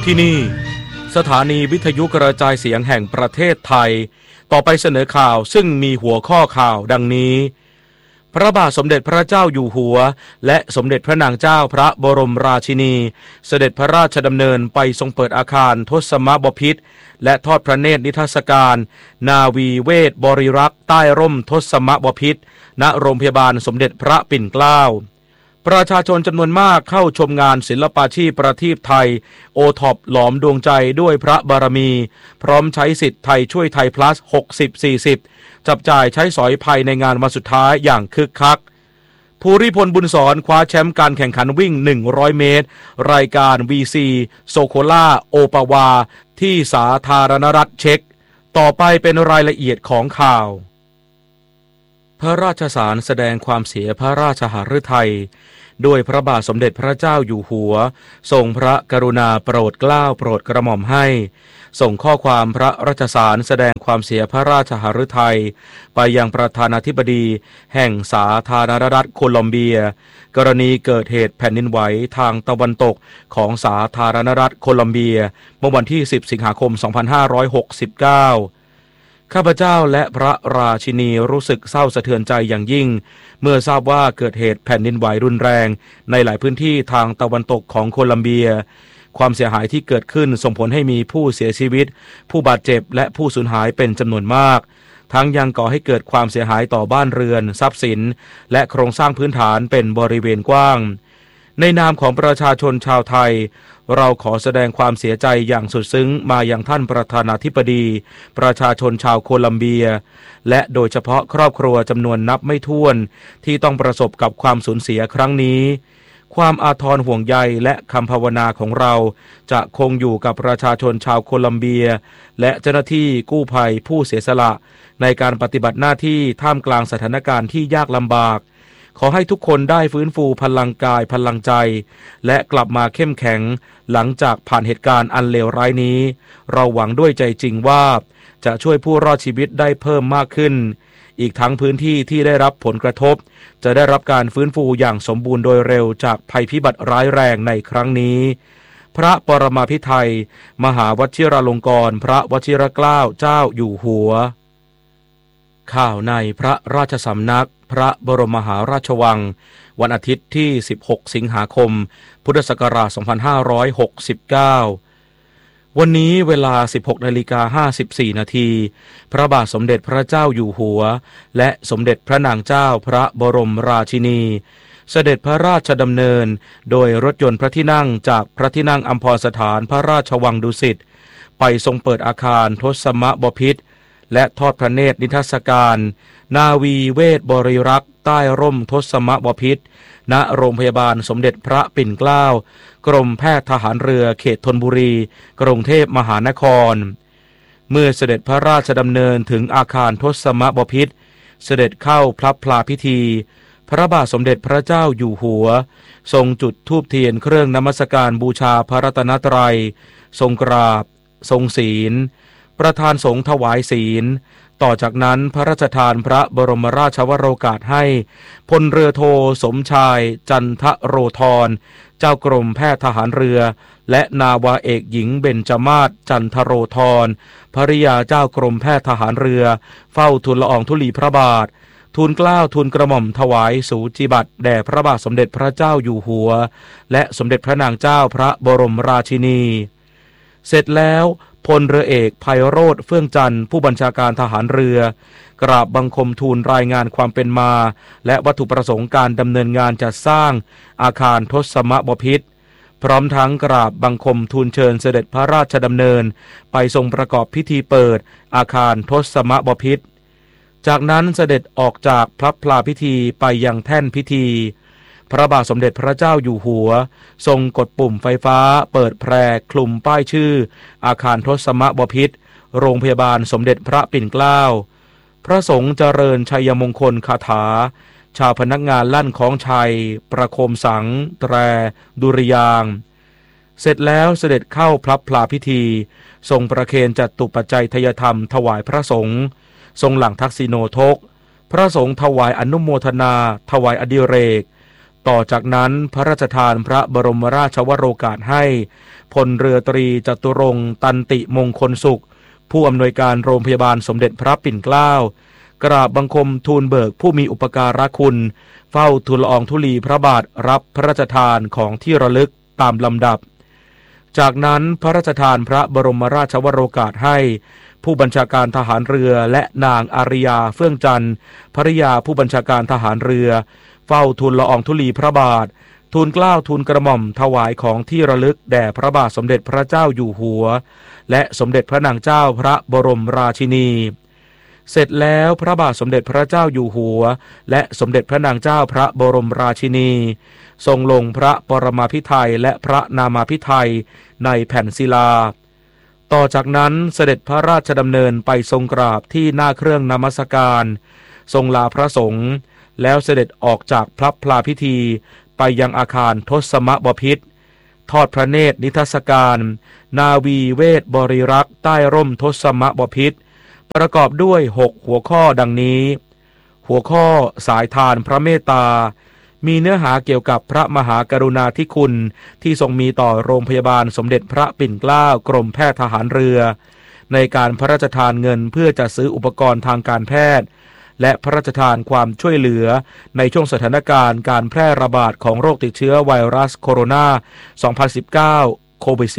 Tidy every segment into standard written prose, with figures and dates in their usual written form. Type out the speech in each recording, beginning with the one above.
ที่นี่สถานีวิทยุกระจายเสียงแห่งประเทศไทยต่อไปเสนอข่าวซึ่งมีหัวข้อข่าวดังนี้พระบาทสมเด็จพระเจ้าอยู่หัวและสมเด็จพระนางเจ้าพระบรมราชินีเสด็จพระราชดำเนินไปทรงเปิดอาคารทศมบพิตรและทอดพระเนตรนิทรรศการนาวีเวทบริรักษ์ใต้ร่มทศมบพิตรณโรงพยาบาลสมเด็จพระปิ่นเกล้าประชาชนจำนวนมากเข้าชมงานศิลปาชีพประทีปไทยโอท็อปหลอมดวงใจด้วยพระบารมีพร้อมใช้สิทธิ์ไทยช่วยไทย plus 60-40 จับจ่ายใช้สอยภายในงานวันสุดท้ายอย่างคึกคักภูริพลบุญสอนคว้าแชมป์การแข่งขันวิ่ง100เมตรรายการ VC โซโคล่าโอปาวาที่สาธารณรัฐเช็กต่อไปเป็นรายละเอียดของข่าวพระราชสารแสดงความเสียพระราชหฤทัยด้วยพระบาทสมเด็จพระเจ้าอยู่หัวทรงพระกรุณาโปรดเกล้าโปรดกระหม่อมให้ส่งข้อความพระราชสารแสดงความเสียพระราชหฤทัยไปยังประธานาธิบดีแห่งสาธารณรัฐโคลอมเบียกรณีเกิดเหตุแผ่นดินไหวทางตะวันตกของสาธารณรัฐโคลอมเบียเมื่อวันที่10สิงหาคม2569ข้าพเจ้าและพระราชินีรู้สึกเศร้าสะเทือนใจอย่างยิ่งเมื่อทราบว่าเกิดเหตุแผ่นดินไหวรุนแรงในหลายพื้นที่ทางตะวันตกของโคลัมเบียความเสียหายที่เกิดขึ้นส่งผลให้มีผู้เสียชีวิตผู้บาดเจ็บและผู้สูญหายเป็นจำนวนมากทั้งยังก่อให้เกิดความเสียหายต่อบ้านเรือนทรัพย์สินและโครงสร้างพื้นฐานเป็นบริเวณกว้างในนามของประชาชนชาวไทยเราขอแสดงความเสียใจอย่างสุดซึ้งมายังท่านประธานาธิบดีประชาชนชาวโคลัมเบียและโดยเฉพาะครอบครัวจำนวนนับไม่ถ้วนที่ต้องประสบกับความสูญเสียครั้งนี้ความอาทรห่วงใยและคำภาวนาของเราจะคงอยู่กับประชาชนชาวโคลัมเบียและเจ้าหน้าที่กู้ภัยผู้เสียสละในการปฏิบัติหน้าที่ท่ามกลางสถานการณ์ที่ยากลำบากขอให้ทุกคนได้ฟื้นฟูพลังกายพลังใจและกลับมาเข้มแข็งหลังจากผ่านเหตุการณ์อันเลวร้ายนี้เราหวังด้วยใจจริงว่าจะช่วยผู้รอดชีวิตได้เพิ่มมากขึ้นอีกทั้งพื้นที่ที่ได้รับผลกระทบจะได้รับการฟื้นฟูอย่างสมบูรณ์โดยเร็วจากภัยพิบัติร้ายแรงในครั้งนี้พระปรมาภิไธยมหาวชิราลงกรณ์พระวชิรเกล้าเจ้าอยู่หัวข่าวในพระราชสำนักพระบรมมหาราชวังวันอาทิตย์ที่16สิงหาคมพุทธศักราช2569วันนี้เวลา 16:54 นาทีพระบาทสมเด็จพระเจ้าอยู่หัวและสมเด็จพระนางเจ้าพระบรมราชินีเสด็จพระราชดำเนินโดยรถยนต์พระที่นั่งจากพระที่นั่งอัมพรสถานพระราชวังดุสิตไปทรงเปิดอาคารทศมบพิตรและทอดพระเนตรนิทรรศการนาวีเวทบริรักษ์ใต้ร่มทศมบพิตรณโรงพยาบาลสมเด็จพระปิ่นเกล้ากรมแพทย์ทหารเรือเขตธนบุรีกรุงเทพมหานครเมื่อเสด็จพระราชดำเนินถึงอาคารทศมบพิตรเสด็จเข้าพระพลาพิธีพระบาทสมเด็จพระเจ้าอยู่หัวทรงจุดธูปเทียนเครื่องนมัสการบูชาพระรัตนตรัยทรงกราบทรงศีลประธานสงฆ์ถวายศีลต่อจากนั้นพระราชทานพระบรมราชวโรกาสให้พลเรือโทสมชายจันทโรธรเจ้ากรมแพทย์ทหารเรือและนาวาเอกหญิงเบญจมาศจันทโรธรภริยาเจ้ากรมแพทย์ทหารเรือเฝ้าทูลละอองธุลีพระบาททูลเกล้าทูลกระหม่อมถวายสูจิบัติแด่พระบาทสมเด็จพระเจ้าอยู่หัวและสมเด็จพระนางเจ้าพระบรมราชินีเสร็จแล้วพลเรือเอกไพโรจน์เฟื่องจันทร์ผู้บัญชาการทหารเรือกราบบังคมทูลรายงานความเป็นมาและวัตถุประสงค์การดำเนินงานจัดสร้างอาคารทศมบพิตรพร้อมทั้งกราบบังคมทูลเชิญเสด็จพระราชดำเนินไปทรงประกอบพิธีเปิดอาคารทศมบพิตรจากนั้นเสด็จออกจากพระพลาพิธีไปยังแท่นพิธีพระบาทสมเด็จพระเจ้าอยู่หัวทรงกดปุ่มไฟฟ้าเปิดแพร่คลุมป้ายชื่ออาคารทศมบพิตรโรงพยาบาลสมเด็จพระปิ่นเกล้าพระสงฆ์เจริญชัยมงคลคาถาชาวพนักงานลั่นของชัยประโคมสังแตรดุริยางค์เสร็จแล้วเสด็จเข้าพระพลาพิธีทรงประเคนจัตุปัจจัยทยธรรมถวายพระสงฆ์ทรงหลั่งทักษิโนทกพระสงฆ์ถวายอนุโมทนาถวายอดิเรกต่อจากนั้นพระราชทานพระบรมราชวโรกาสให้พลเรือตรีจตุรงค์ตันติมงคลสุขผู้อำนวยการโรงพยาบาลสมเด็จพระปิ่นเกล้ากราบบังคมทูลเบิกผู้มีอุปการะคุณเฝ้าทูลละอองธุลีพระบาทรับพระราชทานของที่ระลึกตามลำดับจากนั้นพระราชทานพระบรมราชวโรกาสให้ผู้บัญชาการทหารเรือและนางอาริยาเฟื่องจันทร์ภริยาผู้บัญชาการทหารเรือเฝ้าทูลละอองธุลีพระบาททูลเกล้าทูลกระหม่อมถวายของที่ระลึกแด่พระบาทสมเด็จพระเจ้าอยู่หัวและสมเด็จพระนางเจ้าพระบรมราชินีเสร็จแล้วพระบาทสมเด็จพระเจ้าอยู่หัวและสมเด็จพระนางเจ้าพระบรมราชินีทรงลงพระปรมาภิไธยและพระนามาภิไธยในแผ่นศิลาต่อจากนั้นเสด็จพระราชดำเนินไปทรงกราบที่หน้าเครื่องนมัสการทรงลาพระสงฆ์แล้วเสด็จออกจากพระพลาพิธีไปยังอาคารทศมบพิตรทอดพระเนตรนิทรรศการนาวีเวทบริรักษ์ใต้ร่มทศมบพิตรประกอบด้วย6หัวข้อดังนี้หัวข้อสายทานพระเมตตามีเนื้อหาเกี่ยวกับพระมหากรุณาธิคุณที่ทรงมีต่อโรงพยาบาลสมเด็จพระปิ่นเกล้ากรมแพทย์ทหารเรือในการพระราชทานเงินเพื่อจัดซื้ออุปกรณ์ทางการแพทย์และพระราชทานความช่วยเหลือในช่วงสถานการณ์การแพร่ระบาดของโรคติดเชื้อไวรัสโคโรนา 2019 โควิด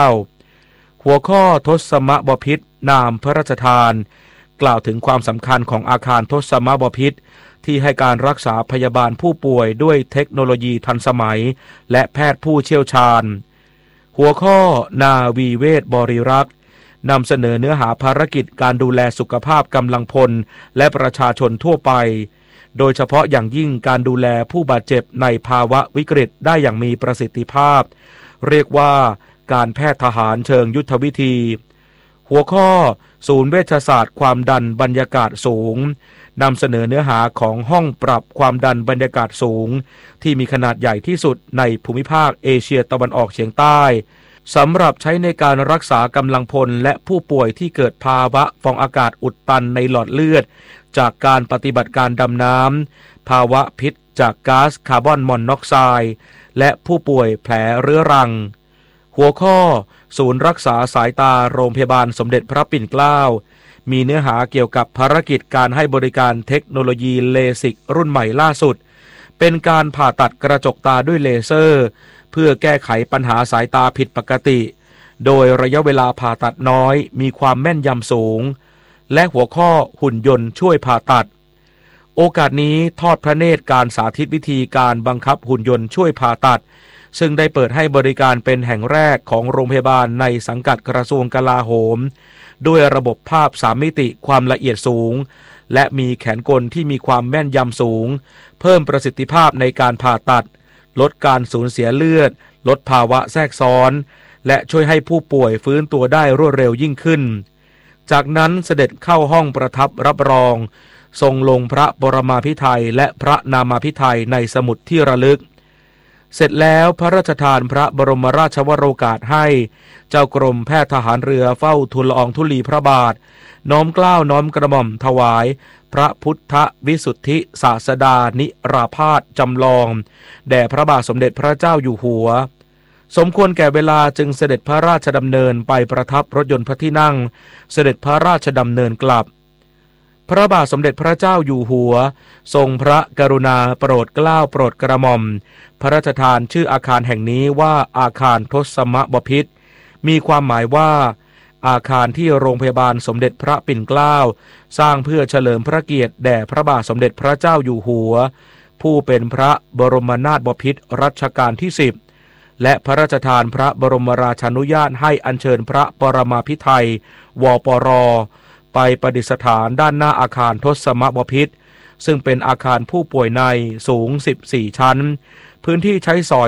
-19 หัวข้อทศมบพิตรนามพระราชทานกล่าวถึงความสำคัญของอาคารทศมบพิตรที่ให้การรักษาพยาบาลผู้ป่วยด้วยเทคโนโลยีทันสมัยและแพทย์ผู้เชี่ยวชาญหัวข้อนาวีเวทบริรักษ์นำเสนอเนื้อหาภารกิจการดูแลสุขภาพกำลังพลและประชาชนทั่วไปโดยเฉพาะอย่างยิ่งการดูแลผู้บาดเจ็บในภาวะวิกฤตได้อย่างมีประสิทธิภาพเรียกว่าการแพทย์ทหารเชิงยุทธวิธีหัวข้อศูนย์เวชศาสตร์ความดันบรรยากาศสูงนำเสนอเนื้อหาของห้องปรับความดันบรรยากาศสูงที่มีขนาดใหญ่ที่สุดในภูมิภาคเอเชียตะวันออกเฉียงใต้สำหรับใช้ในการรักษากำลังพลและผู้ป่วยที่เกิดภาวะฟองอากาศอุดตันในหลอดเลือดจากการปฏิบัติการดำน้ำภาวะพิษจากก๊าซคาร์บอนมอนอกไซด์และผู้ป่วยแผลเรื้อรังหัวข้อศูนย์รักษาสายตาโรงพยาบาลสมเด็จพระปิ่นเกล้ามีเนื้อหาเกี่ยวกับภารกิจการให้บริการเทคโนโลยีเลสิกรุ่นใหม่ล่าสุดเป็นการผ่าตัดกระจกตาด้วยเลเซอร์เพื่อแก้ไขปัญหาสายตาผิดปกติโดยระยะเวลาผ่าตัดน้อยมีความแม่นยำสูงและหัวข้อหุ่นยนต์ช่วยผ่าตัดโอกาสนี้ทอดพระเนตรการสาธิตวิธีการบังคับหุ่นยนต์ช่วยผ่าตัดซึ่งได้เปิดให้บริการเป็นแห่งแรกของโรงพยาบาลในสังกัดกระทรวงกลาโหมด้วยระบบภาพ3มิติความละเอียดสูงและมีแขนกลที่มีความแม่นยำสูงเพิ่มประสิทธิภาพในการผ่าตัดลดการสูญเสียเลือดลดภาวะแทรกซ้อนและช่วยให้ผู้ป่วยฟื้นตัวได้รวดเร็วยิ่งขึ้นจากนั้นเสด็จเข้าห้องประทับรับรองทรงลงพระบรมาภิไธยและพระนามาภิไธยในสมุดที่ระลึกเสร็จแล้วพระราชทานพระบรมราชวโรกาสให้เจ้ากรมแพทย์ทหารเรือเฝ้าทูลละอองธุลีพระบาทน้อมเกล้าน้อมกระหม่อมถวายพระพุทธวิสุทธิศาสดานิราพาสจำลองแด่พระบาทสมเด็จพระเจ้าอยู่หัวสมควรแก่เวลาจึงเสด็จพระราชดำเนินไปประทับรถยนต์พระที่นั่งเสด็จพระราชดำเนินกลับพระบาทสมเด็จพระเจ้าอยู่หัวทรงพระกรุณาโปรดเกล้าโปรดกระหม่อมพระราชทานชื่ออาคารแห่งนี้ว่าอาคารทศมบพิตรมีความหมายว่าอาคารที่โรงพยาบาลสมเด็จพระปิ่นเกล้าสร้างเพื่อเฉลิมพระเกียรติแด่พระบาทสมเด็จพระเจ้าอยู่หัวผู้เป็นพระบรมนาถบพิตรรัชกาลที่10และพระราชทานพระบรมราชานุญาตให้อัญเชิญพระปรมาภิไธยวปรไปประดิษฐานด้านหน้าอาคารทศมบพิตรซึ่งเป็นอาคารผู้ป่วยในสูง14ชั้นพื้นที่ใช้สอย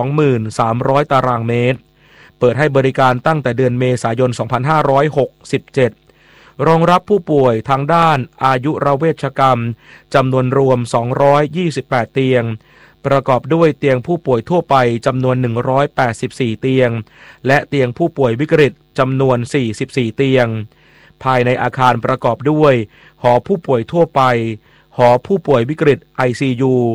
23,000 ตารางเมตรเปิดให้บริการตั้งแต่เดือนเมษายน 2567รองรับผู้ป่วยทางด้านอายุรเวชกรรมจำนวนรวม228เตียงประกอบด้วยเตียงผู้ป่วยทั่วไปจำนวน184เตียงและเตียงผู้ป่วยวิกฤตจำนวน44เตียงภายในอาคารประกอบด้วยหอผู้ป่วยทั่วไปหอผู้ป่วยวิกฤต ICU ห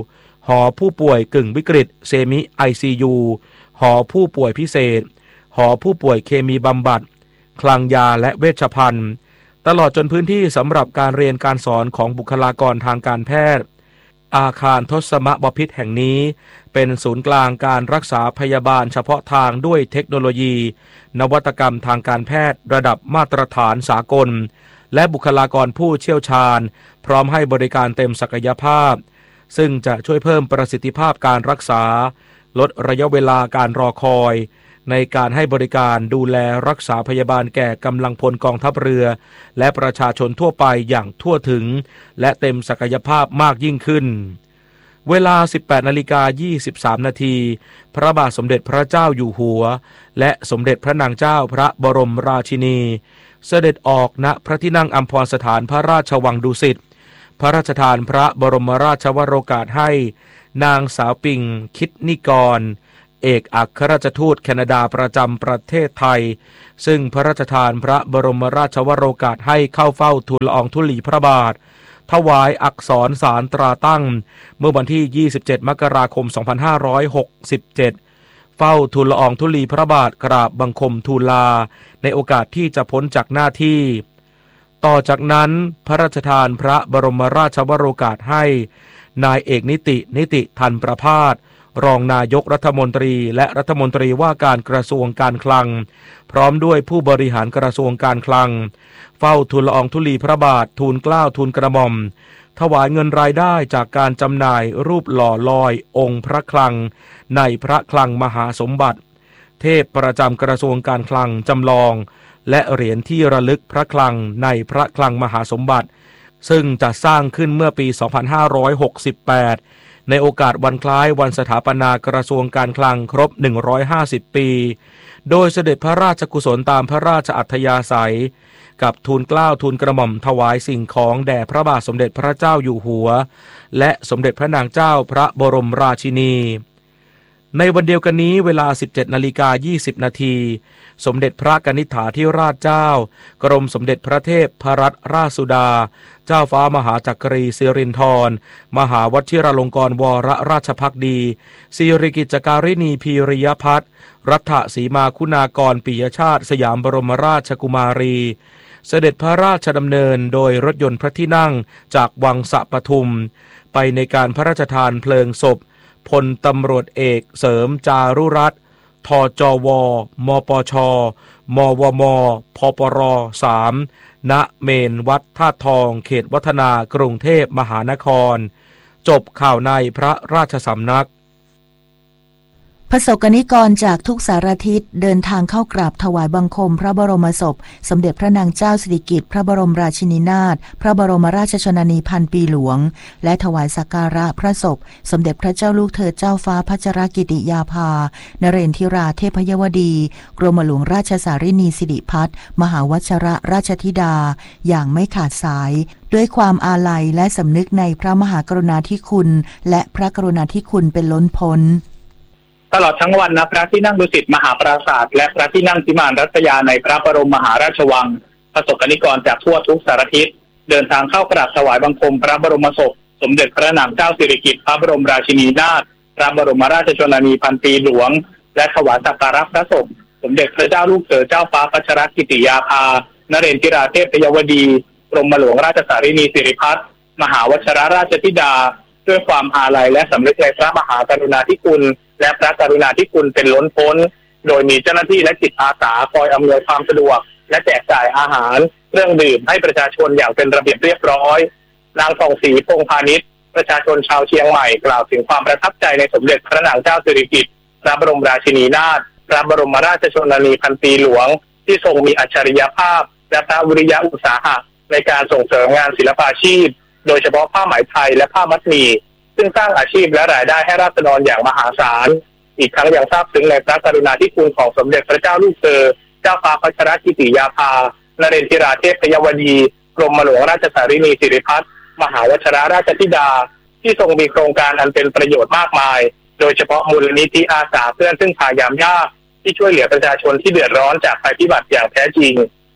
หอผู้ป่วยกึ่งวิกฤตเซมิ ICU หอผู้ป่วยพิเศษหอผู้ป่วยเคมีบำบัดคลังยาและเวชภัณฑ์ตลอดจนพื้นที่สำหรับการเรียนการสอนของบุคลากรทางการแพทย์อาคารทศมบพิตรแห่งนี้เป็นศูนย์กลางการรักษาพยาบาลเฉพาะทางด้วยเทคโนโลยีนวัตกรรมทางการแพทย์ระดับมาตรฐานสากลและบุคลากรผู้เชี่ยวชาญพร้อมให้บริการเต็มศักยภาพซึ่งจะช่วยเพิ่มประสิทธิภาพการรักษาลดระยะเวลาการรอคอยในการให้บริการดูแลรักษาพยาบาลแก่กำลังพลกองทัพเรือและประชาชนทั่วไปอย่างทั่วถึงและเต็มศักยภาพมากยิ่งขึ้นเวลา 18:23 นาทีพระบาทสมเด็จพระเจ้าอยู่หัวและสมเด็จพระนางเจ้าพระบรมราชินีเสด็จออกณพระที่นั่งอัมพรสถานพระราชวังดุสิตพระราชทานพระบรมราชวโรกาสให้นางสาวปิงคิดนิกรเอกอัครราชทูตแคนาดาประจำประเทศไทยซึ่งพระราชทานพระบรมราชวโรกาสให้เข้าเฝ้าทูลละอองธุลีพระบาทถวายอักษรสารตราตั้งเมื่อวันที่ 27 มกราคม 2567 เฝ้าทูลละอองธุลีพระบาทกราบบังคมทูลลาในโอกาสที่จะพ้นจากหน้าที่ต่อจากนั้นพระราชทานพระบรมราชวโรกาสให้นายเอกนิติทันประภาสรองนายกรัฐมนตรีและรัฐมนตรีว่าการกระทรวงการคลังพร้อมด้วยผู้บริหารกระทรวงการคลังเฝ้าทูลละอองธุลีพระบาททูลเกล้าทูลกระหม่อมถวายเงินรายได้จากการจำหน่ายรูปหล่อลอยองค์พระคลังในพระคลังมหาสมบัติเทพประจำกระทรวงการคลังจำลองและเหรียญที่ระลึกพระคลังในพระคลังมหาสมบัติซึ่งจะสร้างขึ้นเมื่อปี 2568 ในโอกาสวันคล้ายวันสถาปนากระทรวงการคลังครบ 150 ปีโดยเสด็จพระราชกุศลตามพระราชอัธยาศัยกับทูลเกล้าทูลกระหม่อมถวายสิ่งของแด่พระบาทสมเด็จพระเจ้าอยู่หัวและสมเด็จพระนางเจ้าพระบรมราชินีในวันเดียวกันนี้เวลา 17:20 นาทีสมเด็จพระกนิษฐาธิราชเจ้ากรมสมเด็จพระเทพพรัตนราชสุดาเจ้าฟ้ามหาจักรีสิรินธรมหาวชิราลงกรณ์วรราชภักดีสิริกิจการินีพีริยพัฒน์รัฐสีมาคุณากรปิยชาติสยามบรมราชกุมารีเสด็จพระราชดำเนินโดยรถยนต์พระที่นั่งจากวังสะปทุมไปในการพระราชทานเพลิงศพพลตำรวจเอกเสริมจารุรัตน์ทจวมปชมวมพปร3ณเมนวัดธาตุทองเขตวัฒนากรุงเทพมหานครจบข่าวในพระราชสำนักประสบกนิกรจากทุกสารทิศเดินทางเข้ากราบถวายบังคมพระบรมศพสมเด็จพระนางเจ้าสิริกิติ์พระบรมราชินีนาถพระบรมราชชนนีพันปีหลวงและถวายสักการะพระศพสมเด็จพระเจ้าลูกเธอเจ้าฟ้าพัชรกิติยาภานเรนทิราเทพยวดีกรมหลวงราชสารินีสิริพัฒน์มหาวชิรราชธิดาอย่างไม่ขาดสายด้วยความอาลัยและสำนึกในพระมหากรุณาธิคุณและพระกรุณาธิคุณเป็นล้นพ้นตลอดทั้งวันณพระที่นั่งดุสิตมหาปราสาทและพระที่นั่งพิมานรัตยาในพระบรมมหาราชวังประสบกนิกรจากทั่วทุกสารทิศเดินทางเข้ากราบถวายบังคมพระบรมศพสมเด็จพระนางเจ้าสิริกิติ์พระบรมราชินีนาถพระบรมราชชนนีพันปีหลวงและถวายสักการะพระศพสมเด็จพระเจ้าลูกเธอเจ้าฟ้าพัชรกิติยาภานเรนทิราเทพยวดีกรมหลวงราชสารินีสิริพัฒน์มหาวชิรราชธิดาด้วยความอาลัยและสำนึกในพระมหากรุณาธิคุณและพระกรุณาธิคุณเป็นล้นพ้นโดยมีเจ้าหน้าที่และจิตอาสาคอยอำนวยความสะดวกและแจกจ่ายอาหารเครื่องดื่มให้ประชาชนอย่างเป็นระเบียบเรียบร้อยนางทองศรีพงษ์พาณิชย์ประชาชนชาวเชียงใหม่กล่าวถึงความประทับใจในสมเด็จพระนางเจ้าสิริกิติ์พระบรมราชินีนาถพระบรมราชชนนีพันปีหลวงที่ทรงมีอัจฉริยภาพและพระวิริยะอุตสาหะในการส่งเสริมงานศิลปาชีพโดยเฉพาะผ้าไหมไทยและผ้ามัดหมี่ซึ่งสร้างอาชีพและรายได้ให้ราษฎรอย่างมหาศาลอีกทั้งยังซาบซึ้งในพระกรุณาธิคุณของสมเด็จพระเจ้าลูกเธอเจ้าฟ้าพัชรกิติยาภานเรนทิราเทพยวดีกรมหลวงราชสารินีสิริพัฒน์มหาวชิรราชธิดาที่ทรงมีโครงการอันเป็นประโยชน์มากมายโดยเฉพาะมูลนิธิอาสาเพื่อนซึ่งพายามยากที่ช่วยเหลือประชาชนที่เดือดร้อนจากภัยพิบัติอย่างแท้จริง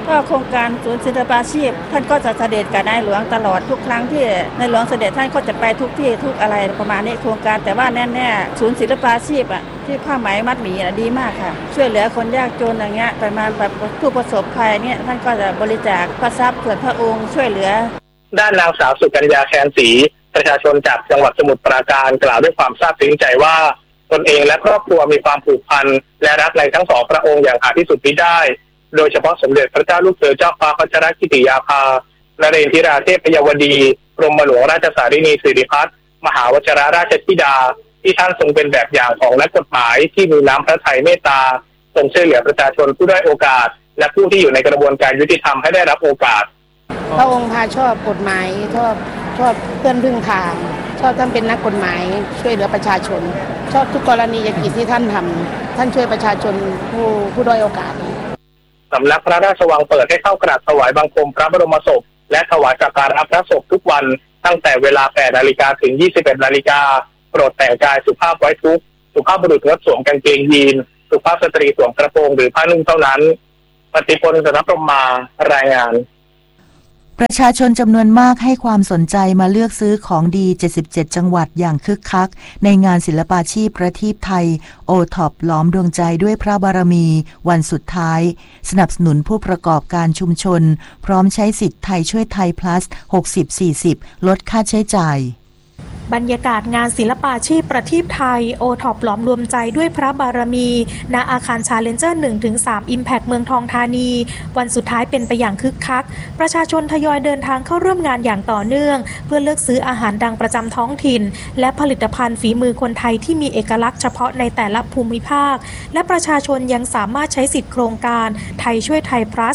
ก็โครงการศูนย์ศิลปาชีพท่านก็จะเสด็จกับนายหลวงตลอดทุกครั้งที่นายหลวงเสด็จท่านก็จะไปทุกที่ทุกอะไรประมาณนี้โครงการแต่ว่าแน่ๆศูนย์ศิลปาชีพที่ผ้าไหมมัดหมี่ดีมากค่ะช่วยเหลือคนยากจนอย่างเงี้ยประมาณแบบผู้ประสบภัยเนี่ยท่านก็จะบริจาคพระทรัพย์ส่วนพระองค์ช่วยเหลือด้านนางสาวสุกัญญาแคนศรีประชาชนจากจังหวัดสมุทรปราการกล่าวด้วยความซาบซึ้งใจว่าตนเองและครอบครัวมีความผูกพันและรักในทั้งสองพระองค์อย่างหาที่สุดมิได้โดยเฉพาะสมเด็จพระเจ้าลูกเธอเจ้าฟ้าพัชรกิติยาภานเรนทิราเทพยวดีกรมหลวงราชสารินีสิริพัฒน์มหาวชิรราชธิดาที่ท่านทรงเป็นแบบอย่างของนักกฎหมายที่มีน้ำพระทัยเมตตาทรงช่วยเหลือประชาชนผู้ด้อยโอกาสและผู้ที่อยู่ในกระบวนการยุติธรรมให้ได้รับโอกาสพระองค์ชอบกฎหมายชอบเพื่อนพึ่งทางชอบท่านเป็นนักกฎหมายช่วยเหลือประชาชนชอบทุกกรณียกิจที่ท่านทำท่านช่วยประชาชนผู้ด้อยโอกาสสำนักพระราชวังเปิดให้เข้ากราบถวายบังคมพระบรมศพและถวายสักการะพระศพทุกวันตั้งแต่เวลา 8 นาฬิกาถึง 21 นาฬิกาโปรดแต่งกายสุภาพไว้ทุกข์สุภาพบุรุษงดสวมกางเกงยีนสุภาพสตรีสวมกระโปรงหรือผ้านุ่งเท่านั้นปฏิพล สนพรหมารายงานประชาชนจำนวนมากให้ความสนใจมาเลือกซื้อของดี 77 จังหวัดอย่างคึกคักในงานศิลปาชีพประทีปไทยโอท็อปล้อมดวงใจด้วยพระบารมีวันสุดท้ายสนับสนุนผู้ประกอบการชุมชนพร้อมใช้สิทธิ์ไทยช่วยไทย plus 60-40 ลดค่าใช้จ่ายบรรยากาศงานศิลปาชีพประทีปไทยโอท็อปล้อมรวมใจด้วยพระบารมีณอาคารชาเลนเจอร์ 1-3 Impact เมืองทองธานีวันสุดท้ายเป็นไปอย่างคึกคักประชาชนทยอยเดินทางเข้าร่วมงานอย่างต่อเนื่องเพื่อเลือกซื้ออาหารดังประจำท้องถิ่นและผลิตภัณฑ์ฝีมือคนไทยที่มีเอกลักษณ์เฉพาะในแต่ละภูมิภาคและประชาชนยังสามารถใช้สิทธิโครงการไทยช่วยไทย plus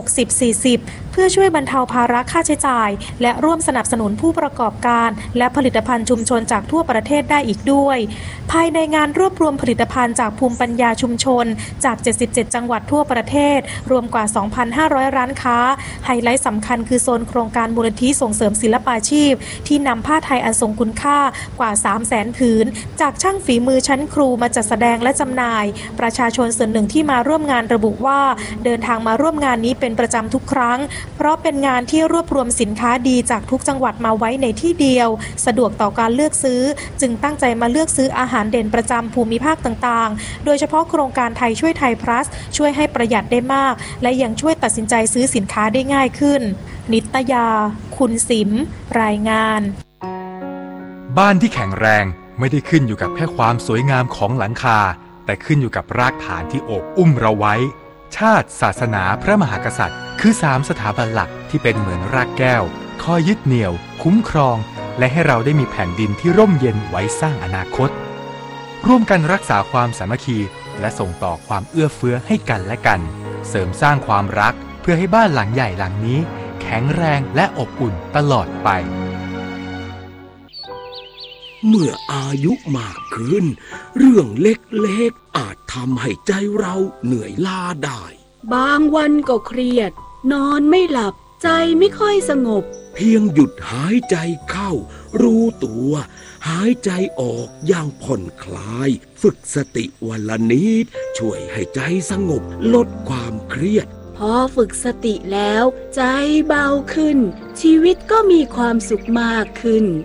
60-40 เพื่อช่วยบรรเทาภาระค่าใช้จ่ายและร่วมสนับสนุนผู้ประกอบการและผลิตภัณฑ์ชุมชนจากทั่วประเทศได้อีกด้วยภายในงานรวบรวมผลิตภัณฑ์จากภูมิปัญญาชุมชนจาก77จังหวัดทั่วประเทศรวมกว่า 2,500 ร้านค้าไฮไลท์สำคัญคือโซนโครงการมูลนิธิส่งเสริมศิลปาชีพที่นำผ้าไทยอันทรงคุณค่ากว่า 300,000 ผืนจากช่างฝีมือชั้นครูมาจัดแสดงและจำหน่ายประชาชนส่วนหนึ่งที่มาร่วมงานระบุว่าเดินทางมาร่วมงานนี้เป็นประจำทุกครั้งเพราะเป็นงานที่รวบรวมสินค้าดีจากทุกจังหวัดมาไว้ในที่เดียวสะดวกต่อการเลือกซื้อจึงตั้งใจมาเลือกซื้ออาหารเด่นประจำภูมิภาคต่างๆโดยเฉพาะโครงการไทยช่วยไทย plus ช่วยให้ประหยัดได้มากและยังช่วยตัดสินใจซื้อสินค้าได้ง่ายขึ้นนิตยาคุณสิมรายงานบ้านที่แข็งแรงไม่ได้ขึ้นอยู่กับแค่ความสวยงามของหลังคาแต่ขึ้นอยู่กับรากฐานที่โอบอุ้มเราไว้ชาติศาสนาพระมหากษัตริย์คือ3สถาบันหลักที่เป็นเหมือนรากแก้วคอยยึดเหนี่ยวคุ้มครองและให้เราได้มีแผ่นดินที่ร่มเย็นไว้สร้างอนาคตร่วมกันรักษาความสามัคคีและส่งต่อความเอื้อเฟื้อให้กันและกันเสริมสร้างความรักเพื่อให้บ้านหลังใหญ่หลังนี้แข็งแรงและอบอุ่นตลอดไปเมื่ออายุมากขึ้นเรื่องเล็กๆอาจทำให้ใจเราเหนื่อยล้าได้บางวันก็เครียดนอนไม่หลับใจไม่ค่อยสงบเพียงหยุดหายใจเข้ารู้ตัวหายใจออกอย่างผ่อนคลายฝึกสติวันละนิดช่วยให้ใจสงบลดความเครียดพอฝึกสติแล้วใจเบาขึ้นชีวิตก็มีความสุขมากขึ้น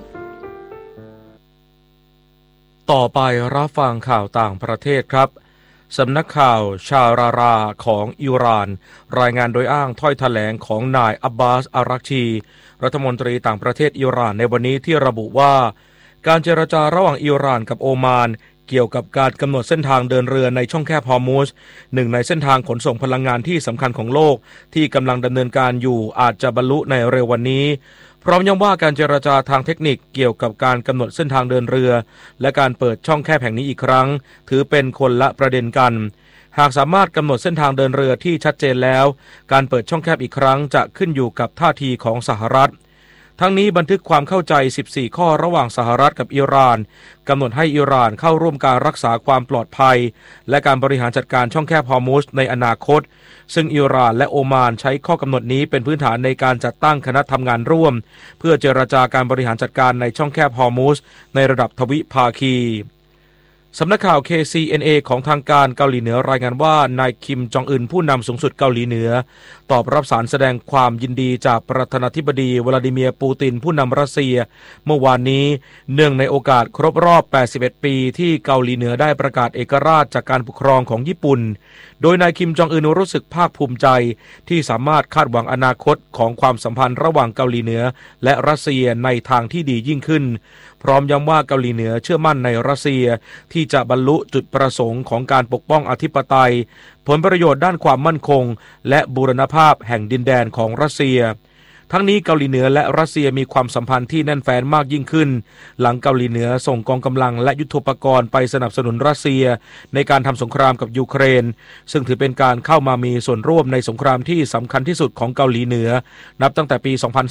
ต่อไปรับฟังข่าวต่างประเทศครับสำนักข่าวชาราราของอิหร่านรายงานโดยอ้างถ้อยแถลงของนายอับบาสอารักชีรัฐมนตรีต่างประเทศอิหร่านในวันนี้ที่ระบุว่าการเจรจาระหว่างอิหร่านกับโอมานเกี่ยวกับการกำหนดเส้นทางเดินเรือในช่องแคบฮอร์มุซหนึ่งในเส้นทางขนส่งพลังงานที่สำคัญของโลกที่กำลังดำเนินการอยู่อาจจะบรรลุในเร็ววันนี้พร้อมย้ำว่าการเจรจาทางเทคนิคเกี่ยวกับการกำหนดเส้นทางเดินเรือและการเปิดช่องแคบแห่งนี้อีกครั้งถือเป็นคนละประเด็นกันหากสามารถกำหนดเส้นทางเดินเรือที่ชัดเจนแล้วการเปิดช่องแคบอีกครั้งจะขึ้นอยู่กับท่าทีของสหรัฐทั้งนี้บันทึกความเข้าใจ14ข้อระหว่างสหรัฐกับอิหร่านกำหนดให้อิหร่านเข้าร่วมการรักษาความปลอดภัยและการบริหารจัดการช่องแคบฮอร์มุซในอนาคตซึ่งอิหร่านและโอมานใช้ข้อกำหนดนี้เป็นพื้นฐานในการจัดตั้งคณะทำงานร่วมเพื่อเจรจาการบริหารจัดการในช่องแคบฮอร์มุซในระดับทวิภาคีสำนักข่าว KCNA ของทางการเกาหลีเหนือรายงานว่านายคิมจองอึนผู้นำสูงสุดเกาหลีเหนือตอบรับสารแสดงความยินดีจากประธานาธิบดีวลาดิเมียร์ปูตินผู้นำรัสเซียเมื่อวานนี้เนื่องในโอกาสครบรอบ81ปีที่เกาหลีเหนือได้ประกาศเอกราชจากการปกครองของญี่ปุ่นโดยนายคิมจองอึนรู้สึกภาคภูมิใจที่สามารถคาดหวังอนาคตของความสัมพันธ์ระหว่างเกาหลีเหนือและรัสเซียในทางที่ดียิ่งขึ้นพร้อมย้ำว่าเกาหลีเหนือเชื่อมั่นในรัสเซียที่จะบรรลุจุดประสงค์ของการปกป้องอธิปไตยผลประโยชน์ด้านความมั่นคงและบูรณภาพแห่งดินแดนของรัสเซียทั้งนี้เกาหลีเหนือและรัสเซียมีความสัมพันธ์ที่แน่นแฟ้นมากยิ่งขึ้นหลังเกาหลีเหนือส่งกองกำลังและยุทโธปกรณ์ไปสนับสนุนรัสเซียในการทำสงครามกับยูเครนซึ่งถือเป็นการเข้ามามีส่วนร่วมในสงครามที่สำคัญที่สุดของเกาหลีเหนือนับตั้งแต่ปี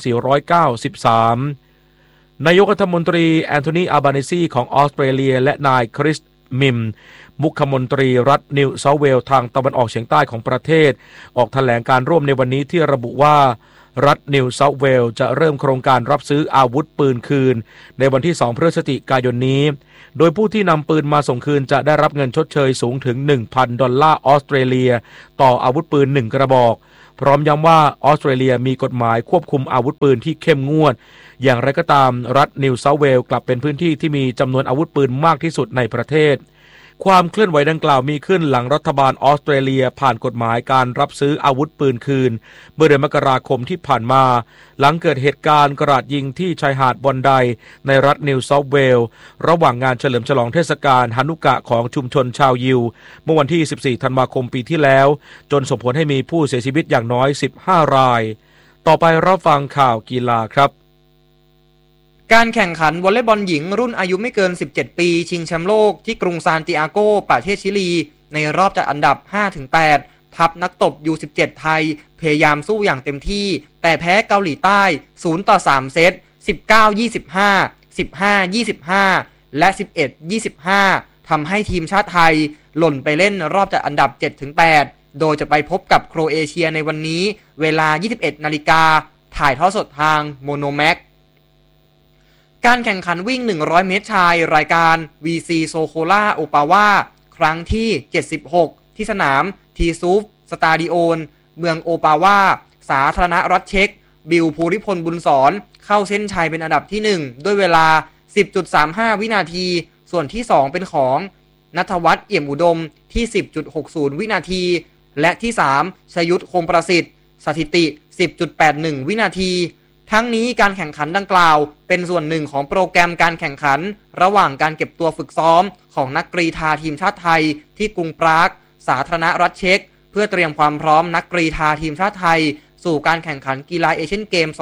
2493นายกรัฐมนตรีแอนโทนีอัลบานีซีของออสเตรเลียและนายคริสมิมมุขมนตรีรัฐนิวเซาท์เวลส์ทางตะวันออกเฉียงใต้ของประเทศออกแถลงการร่วมในวันนี้ที่ระบุว่ารัฐนิวเซาท์เวลส์จะเริ่มโครงการรับซื้ออาวุธปืนคืนในวันที่2 พฤศจิกายนนี้โดยผู้ที่นำปืนมาส่งคืนจะได้รับเงินชดเชยสูงถึง $1,000 ออสเตรเลียต่ออาวุธปืน1กระบอกพร้อมย้ำว่าออสเตรเลียมีกฎหมายควบคุมอาวุธปืนที่เข้มงวดอย่างไรก็ตามรัฐนิวเซาท์เวลส์กลับเป็นพื้นที่ที่มีจำนวนอาวุธปืนมากที่สุดในประเทศความเคลื่อนไหวดังกล่าวมีขึ้นหลังรัฐบาลออสเตรเลียผ่านกฎหมายการรับซื้ออาวุธปืนคืนเมื่อเดือนมกราคมที่ผ่านมาหลังเกิดเหตุการณ์กราดยิงที่ชายหาดบอนไดในรัฐนิวเซาท์เวลส์ระหว่างงานเฉลิมฉลองเทศกาลฮานุกะของชุมชนชาวยิวเมื่อวันที่14 ธันวาคมปีที่แล้วจนส่งผลให้มีผู้เสียชีวิตอย่างน้อย15 รายต่อไปรับฟังข่าวกีฬาครับการแข่งขันวอลเลย์บอลหญิงรุ่นอายุไม่เกิน17ปีชิงแชมป์โลกที่กรุงซานติอาโกประเทศชิลีในรอบจัดอันดับ 5-8 ทัพนักตบ U17 ไทยพยายามสู้อย่างเต็มที่แต่แพ้เกาหลีใต้ 0-3 เซต 19-25 15-25 และ 11-25 ทำให้ทีมชาติไทยหล่นไปเล่นรอบจัดอันดับ 7-8 โดยจะไปพบกับโครเอเชียในวันนี้เวลา 21 นาฬิกาถ่ายทอดสดทางโมโนแม็กการแข่งขันวิ่ง100เมตรชายรายการ VC โซโคล่าโอปาวาครั้งที่76ที่สนามทีซูฟสตาดิโอนเมืองโอปาวาสาธารณรัฐเช็กบิลภูริพลบุญสอนเข้าเส้นชัยเป็นอันดับที่1ด้วยเวลา 10.35 วินาทีส่วนที่2เป็นของณัฐวัฒน์เอี่ยมอุดมที่ 10.60 วินาทีและที่3ชยุทธคงประสิทธิ์สถิติ 10.81 วินาทีทั้งนี้การแข่งขันดังกล่าวเป็นส่วนหนึ่งของโปรแกรมการแข่งขันระหว่างการเก็บตัวฝึกซ้อมของนักกรีฑาทีมชาติไทยที่กรุงปรากสาธารณรัฐเช็กเพื่อเตรียมความพร้อมนักกรีฑาทีมชาติไทยสู่การแข่งขันกีฬาเอเชียนเกม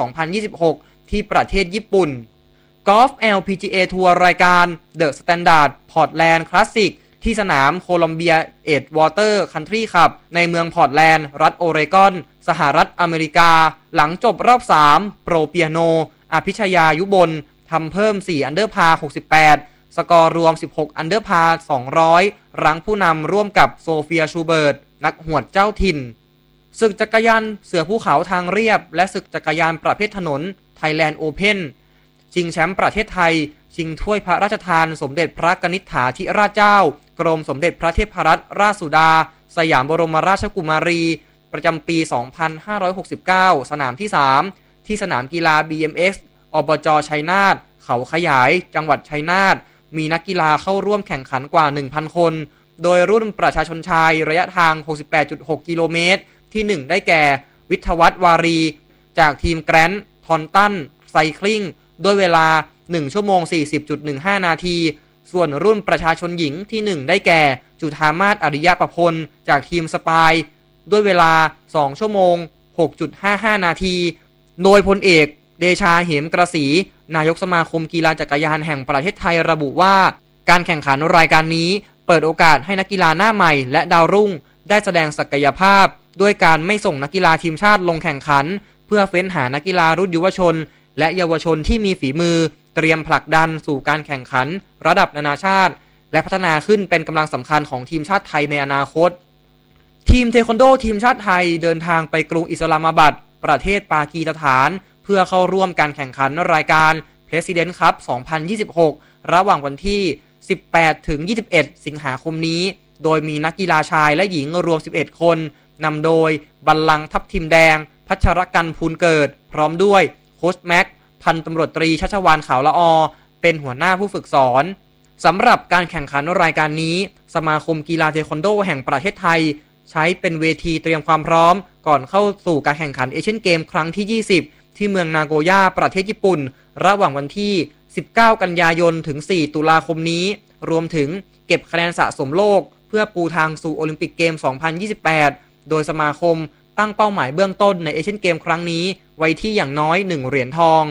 2026 ที่ประเทศญี่ปุ่นกอล์ฟ LPGA ทัวร์รายการ The Standard Portland Classic ที่สนามโคลัมเบียเอ็ดวอเตอร์คันทรีคลับในเมืองพอร์ตแลนด์รัฐโอเรกอนสหรัฐอเมริกาหลังจบรอบ3โปรเปียโนอภิชยายุบลทำเพิ่ม4อันเดอร์พาร์68สกอร์รวม16อันเดอร์พาร์200รั้งผู้นำร่วมกับโซเฟียชูเบิร์ตนักหวดเจ้าถิ่นศึกจักรยานเสือภูเขาทางเรียบและศึกจักรยานประเภทถนนไทยแลนด์โอเพ่นชิงแชมป์ประเทศไทยชิงถ้วยพระราชทานสมเด็จพระกนิษฐาธิราชเจ้ากรมสมเด็จพระเทพรัตนราชสุดาสยามบรมราชกุมารีประจำปี 2569 สนามที่3ที่สนามกีฬา BMX อบจ.ชัยนาทเขาขยายจังหวัดชัยนาทมีนักกีฬาเข้าร่วมแข่งขันกว่า 1,000 คนโดยรุ่นประชาชนชายระยะทาง 68.6 กิโลเมตรที่1ได้แก่วิทยวัฒน์วารีจากทีมแกรนด์ทอนตันไซคลิงด้วยเวลา1ชั่วโมง 40.15 นาทีส่วนรุ่นประชาชนหญิงที่1ได้แก่จุฑามาศอริยประพลจากทีมสปายด้วยเวลา2ชั่วโมง 6.55 นาทีโดยพลเอกเดชาเหมกระสีนายกสมาคมกีฬาจักรยานแห่งประเทศไทยระบุว่าการแข่งขันรายการนี้เปิดโอกาสให้นักกีฬาหน้าใหม่และดาวรุ่งได้แสดงศักยภาพด้วยการไม่ส่งนักกีฬาทีมชาติลงแข่งขันเพื่อเฟ้นหานักกีฬารุ่นยุวชนและเยาวชนที่มีฝีมือเตรียมผลักดันสู่การแข่งขันระดับนานาชาติและพัฒนาขึ้นเป็นกำลังสำคัญของทีมชาติไทยในอนาคตทีมเทควันโดทีมชาติไทยเดินทางไปกรุงอิสลามบัดประเทศปากีสถานเพื่อเข้าร่วมการแข่งขันรายการ President Cup 2026 ระหว่างวันที่ 18-21 สิงหาคมนี้โดยมีนักกีฬาชายและหญิงรวม11คนนำโดยบัลลังก์ทัพทิมแดงพัชรกันพูลเกิดพร้อมด้วยโค้ชแม็กพันตำรวจตรีชัชวาลขาวละอเป็นหัวหน้าผู้ฝึกสอนสำหรับการแข่งขันรายการนี้สมาคมกีฬาเทควันโดแห่งประเทศไทยใช้เป็นเวทีเตรียมความพร้อมก่อนเข้าสู่การแข่งขันเอเชียนเกมครั้งที่20ที่เมืองนาโกย่าประเทศญี่ปุ่นระหว่างวันที่19กันยายนถึง4ตุลาคมนี้รวมถึงเก็บคะแนนสะสมโลกเพื่อปูทางสู่โอลิมปิกเกม 2028 โดยสมาคมตั้งเป้าหมายเบื้องต้นในเอเชียนเกมครั้งนี้ไว้ที่อย่างน้อย1เหรียญทอง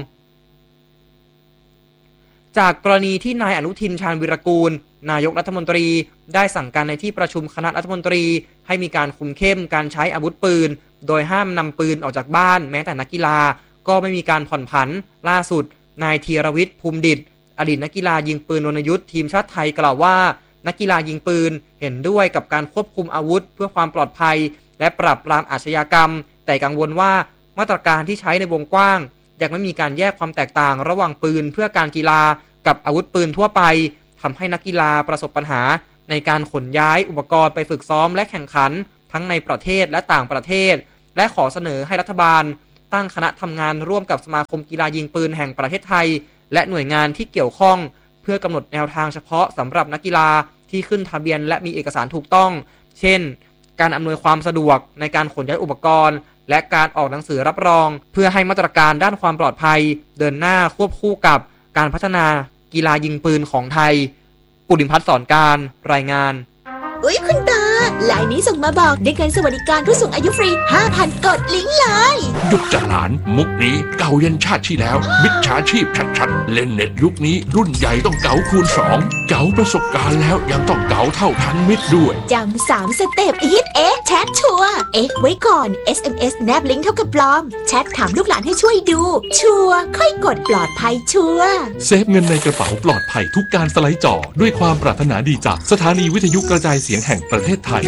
จากกรณีที่นายอนุทินชาญวิรากูลนายกรัฐมนตรีได้สั่งการในที่ประชุมคณะรัฐมนตรีให้มีการคุมเข้มการใช้อาวุธปืนโดยห้ามนำปืนออกจากบ้านแม้แต่นักกีฬาก็ไม่มีการผ่อนผันล่าสุดนายธีรวิทย์ภูมิดิษฐ์อดีตนักกีฬายิงปืนรณยุทธ์ทีมชาติไทยกล่าวว่านักกีฬายิงปืนเห็นด้วยกับการควบคุมอาวุธเพื่อความปลอดภัยและปราบปรามอาชญากรรมแต่กังวลว่ามาตรการที่ใช้ในวงกว้างยังไม่มีการแยกความแตกต่างระหว่างปืนเพื่อการกีฬากับอาวุธปืนทั่วไปทำให้นักกีฬาประสบปัญหาในการขนย้ายอุปกรณ์ไปฝึกซ้อมและแข่งขันทั้งในประเทศและต่างประเทศและขอเสนอให้รัฐบาลตั้งคณะทำงานร่วมกับสมาคมกีฬายิงปืนแห่งประเทศไทยและหน่วยงานที่เกี่ยวข้องเพื่อกำหนดแนวทางเฉพาะสำหรับนักกีฬาที่ขึ้นทะเบียนและมีเอกสารถูกต้องเช่นการอำนวยความสะดวกในการขนย้ายอุปกรณ์และการออกหนังสือรับรองเพื่อให้มาตรการด้านความปลอดภัยเดินหน้าควบคู่กับการพัฒนากีฬายิงปืนของไทยปุริมพัฒน์สอนการรายงานอุ๊ยคุณตาไลน์นี้ส่งมาบอกได้เงินสวัสดิการผู้สูงอายุฟรี 5,000 กดลิงก์เลยหยุดจัดหลานมุกนี้เก่ายันชาติที่แล้วมิจฉาชีพชัดๆเล่นเน็ตยุคนี้รุ่นใหญ่ต้องเก๋าคูณ2เก๋าประสบการณ์แล้วยังต้องเก๋าเท่าทันมิตรด้วยจำ3 สเต็ปฮิตแชทชัวร์ไว้ก่อน SMS แนบลิงก์เท่ากับปลอมแชทถามลูกหลานให้ช่วยดูชัวร์ค่อยกดปลอดภัยชัวร์เซฟเงินในกระเป๋าปลอดภัยทุกการสไลด์จอด้วยความปรารถนาดีจากสถานีวิทยุกระจายเสียงแห่งประเทศไทย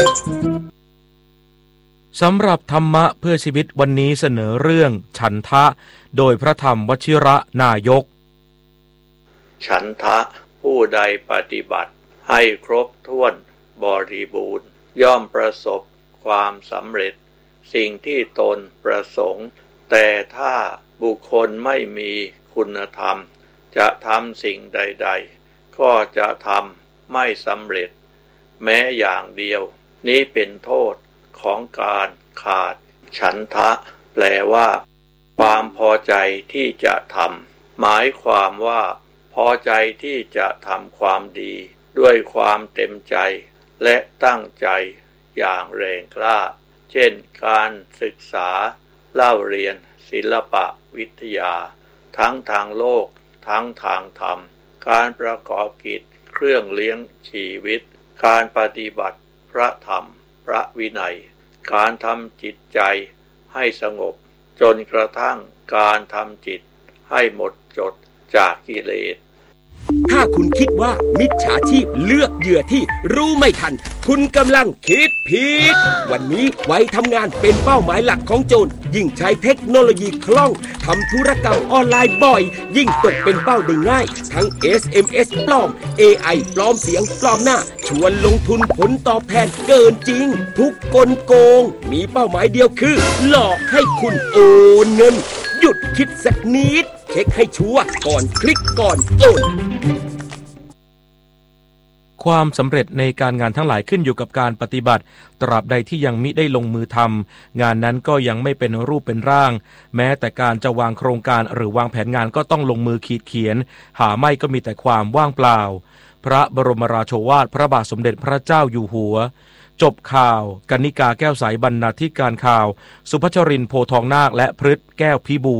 สำหรับธรรมะเพื่อชีวิตวันนี้เสนอเรื่องฉันทะโดยพระธรรมวชิระนายกฉันทะผู้ใดปฏิบัติให้ครบถ้วนบริบูรณ์ย่อมประสบความสำเร็จสิ่งที่ตนประสงค์แต่ถ้าบุคคลไม่มีคุณธรรมจะทำสิ่งใดๆก็จะทำไม่สำเร็จแม้อย่างเดียวนี้เป็นโทษของการขาดฉันทะแปลว่าความพอใจที่จะทำหมายความว่าพอใจที่จะทำความดีด้วยความเต็มใจและตั้งใจอย่างแรงกล้าเช่นการศึกษาเล่าเรียนศิลปะวิทยาทั้งทางโลกทั้งทางธรรมการประกอบกิจเครื่องเลี้ยงชีวิตการปฏิบัติพระธรรมพระวินัยการทำจิตใจให้สงบจนกระทั่งการทำจิตให้หมดจดจากกิเลสถ้าคุณคิดว่ามิจฉาชีพเลือกเหยื่อที่รู้ไม่ทันคุณกำลังคิดผิดวันนี้วัยทำงานเป็นเป้าหมายหลักของโจรยิ่งใช้เทคโนโลยีคล่องทำธุรกรรมออนไลน์บ่อยยิ่งตกเป็นเป้าได้ง่ายทั้ง SMS ปลอม AI ปลอมเสียงปลอมหน้าชวนลงทุนผลตอบแทนเกินจริงทุกกลโกงมีเป้าหมายเดียวคือหลอกให้คุณโอนเงินหยุดคิดสักนิดเช็คให้ชัวร์ก่อนคลิกก่อนโอนความสำเร็จในการงานทั้งหลายขึ้นอยู่กับการปฏิบัติตราบใดที่ยังมิได้ลงมือทำงานนั้นก็ยังไม่เป็นรูปเป็นร่างแม้แต่การจะวางโครงการหรือวางแผนงานก็ต้องลงมือขีดเขียนหาไม่ก็มีแต่ความว่างเปล่าพระบรมราโชวาทพระบาทสมเด็จพระเจ้าอยู่หัวจบข่าวกนิกาแก้วใสบรรณาธิการข่าวสุพัชรินทร์โพทองนาคและพฤทธิ์แก้วพิบูล